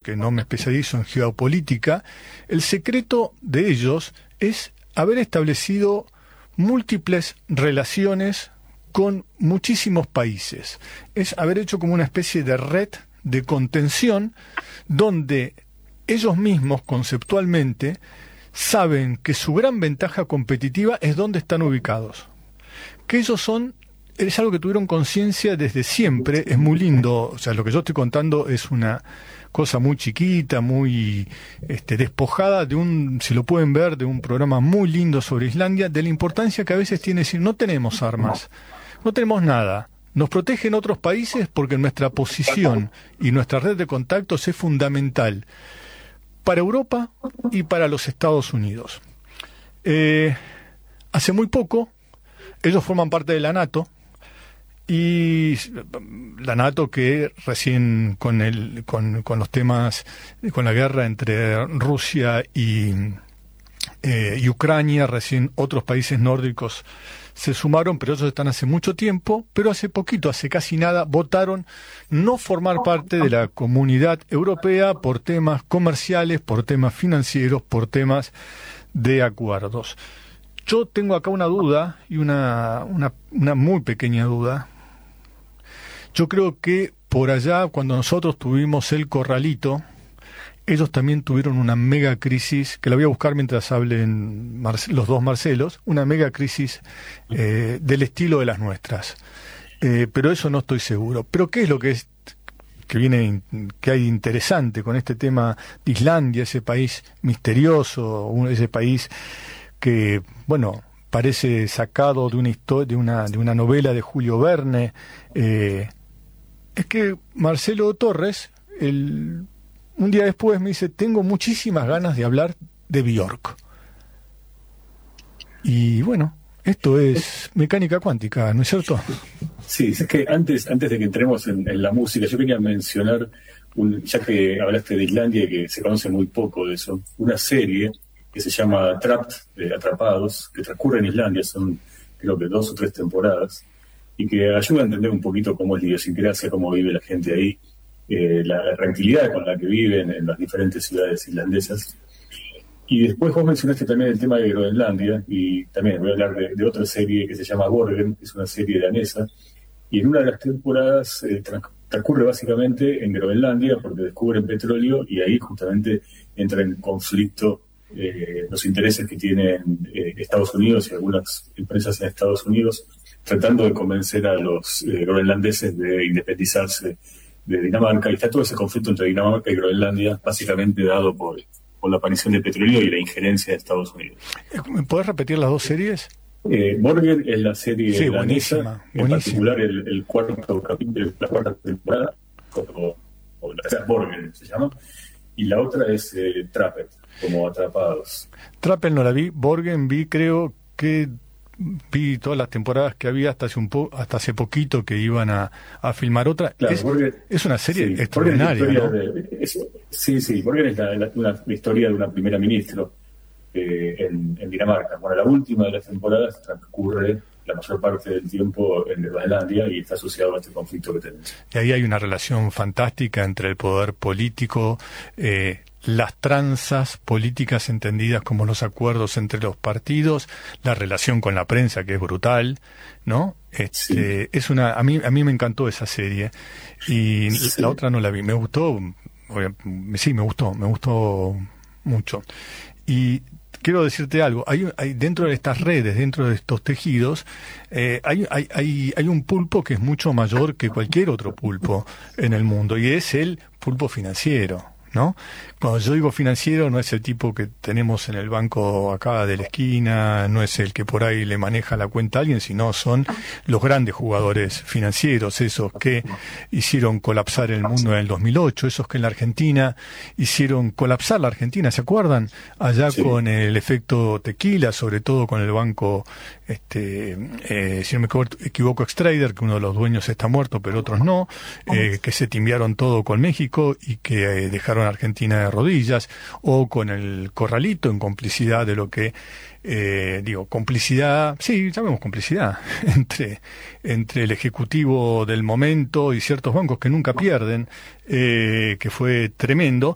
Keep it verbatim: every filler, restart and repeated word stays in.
que no me especializo en geopolítica, el secreto de ellos es haber establecido múltiples relaciones con muchísimos países. Es haber hecho como una especie de red de contención donde ellos mismos conceptualmente saben que su gran ventaja competitiva es dónde están ubicados. Que ellos son, es algo que tuvieron conciencia desde siempre, es muy lindo, o sea, lo que yo estoy contando es una cosa muy chiquita, muy este, despojada de un, si lo pueden ver, de un programa muy lindo sobre Islandia, de la importancia que a veces tiene decir, no tenemos armas, no tenemos nada, nos protegen otros países porque nuestra posición y nuestra red de contactos es fundamental para Europa y para los Estados Unidos. Eh, hace muy poco, ellos forman parte de la NATO, y la NATO que recién con el con, con los temas, con la guerra entre Rusia y, eh, y Ucrania, recién otros países nórdicos se sumaron, pero ellos están hace mucho tiempo, pero hace poquito, hace casi nada, votaron no formar parte de la comunidad europea por temas comerciales, por temas financieros, por temas de acuerdos. Yo tengo acá una duda, y una, una, una muy pequeña duda. Yo creo que por allá, cuando nosotros tuvimos el corralito, ellos también tuvieron una mega crisis, que la voy a buscar mientras hablen Marce- los dos Marcelos, una mega crisis eh, del estilo de las nuestras. Eh, pero eso no estoy seguro. Pero ¿qué es lo que es que viene que hay interesante con este tema de Islandia, ese país misterioso, un, ese país que, bueno, parece sacado de una histo- de una de una novela de Julio Verne? Eh, es que Marcelo Torres, el un día después me dice, tengo muchísimas ganas de hablar de Björk. Y bueno, esto es mecánica cuántica, ¿no es cierto? Sí, es que antes antes de que entremos en, en la música, yo quería mencionar, un, ya que hablaste de Islandia y que se conoce muy poco de eso, una serie que se llama Trapped, de Atrapados, que transcurre en Islandia, son creo que dos o tres temporadas, y que ayuda a entender un poquito cómo es la idiosincrasia, cómo vive la gente ahí. Eh, la, la tranquilidad con la que viven en las diferentes ciudades islandesas. Y después vos mencionaste también el tema de Groenlandia, y también voy a hablar de, de otra serie que se llama Borgen, que es una serie danesa, y en una de las temporadas eh, trans, transcurre básicamente en Groenlandia porque descubren petróleo y ahí justamente entra en conflicto eh, los intereses que tienen eh, Estados Unidos y algunas empresas en Estados Unidos tratando de convencer a los eh, groenlandeses de independizarse de Dinamarca, y está todo ese conflicto entre Dinamarca y Groenlandia, básicamente dado por, por la aparición de petróleo y la ingerencia de Estados Unidos. ¿Me podés repetir las dos series? Eh, Borgen es la serie sí, danesa, buenísima, en buenísima. particular el, el cuarto capítulo, la cuarta temporada, o, o la tercera, Borgen se llama, y la otra es eh, Trapped, como Atrapados. Trapped no la vi, Borgen vi, creo que vi todas las temporadas que había hasta hace un po hasta hace poquito que iban a, a filmar otra. Claro, es, Borgen, es una serie sí, extraordinaria, es la ¿no? de, es, sí, sí, Borgen es la, la, una, la historia de una primera ministra eh, en, en Dinamarca. Bueno, la última de las temporadas transcurre la mayor parte del tiempo en Groenlandia y está asociado a este conflicto que tenemos. Y ahí hay una relación fantástica entre el poder político, eh, las tranzas políticas entendidas como los acuerdos entre los partidos, la relación con la prensa que es brutal, ¿no? Este, sí. Es una, a mí, a mí me encantó esa serie y sí. La otra no la vi, me gustó, sí, me gustó, me gustó mucho. Y quiero decirte algo, hay, hay dentro de estas redes, dentro de estos tejidos, eh, hay, hay, hay, hay un pulpo que es mucho mayor que cualquier otro pulpo en el mundo y es el pulpo financiero, ¿no? Cuando yo digo financiero, no es el tipo que tenemos en el banco acá de la esquina, no es el que por ahí le maneja la cuenta a alguien, sino son los grandes jugadores financieros, esos que hicieron colapsar el mundo en el dos mil ocho, esos que en la Argentina hicieron colapsar la Argentina, ¿se acuerdan? Allá sí. Con el efecto tequila, sobre todo con el banco, este, eh, si no me equivoco, Extrader, que uno de los dueños está muerto, pero otros no, eh, que se timbiaron todo con México y que eh, dejaron a Argentina de rodillas, o con el corralito en complicidad de lo que eh, digo, complicidad, sí, llamemos complicidad entre, entre el ejecutivo del momento y ciertos bancos que nunca pierden, eh, que fue tremendo,